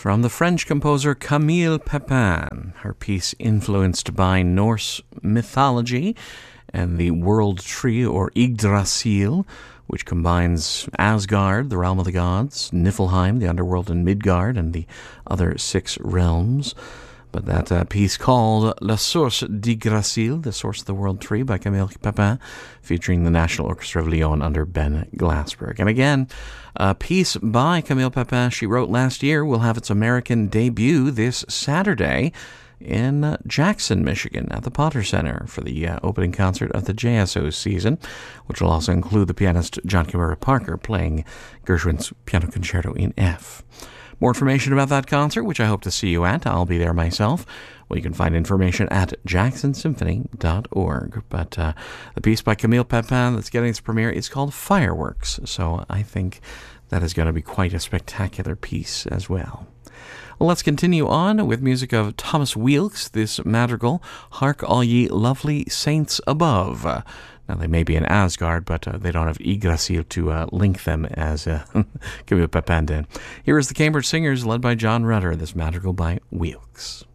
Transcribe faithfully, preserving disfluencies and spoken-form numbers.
from the French composer Camille Pépin. Her piece influenced by Norse mythology and the world tree, or Yggdrasil, which combines Asgard, the realm of the gods, Niflheim, the underworld, and Midgard, and the other six realms. But that uh, piece called La Source d'Yggdrasil, the source of the world tree, by Camille Pépin, featuring the National Orchestra of Lyon under Ben Glassberg. And again, a piece by Camille Pépin she wrote last year will have its American debut this Saturday in uh, Jackson, Michigan, at the Potter Center for the uh, opening concert of the J S O season, which will also include the pianist John Kimura Parker playing Gershwin's Piano Concerto in F. More information about that concert, which I hope to see you at, I'll be there myself. Well, you can find information at jackson symphony dot org. But uh, the piece by Camille Pépin that's getting its premiere is called Fireworks, so I think that is going to be quite a spectacular piece as well. Well, let's continue on with music of Thomas Weelkes, this madrigal, Hark All Ye Lovely Saints Above. Uh, Now, they may be in Asgard, but uh, they don't have Yggdrasil to uh, link them as uh, Camille Pépin did. Here is the Cambridge Singers, led by John Rutter, this madrigal by Weelkes.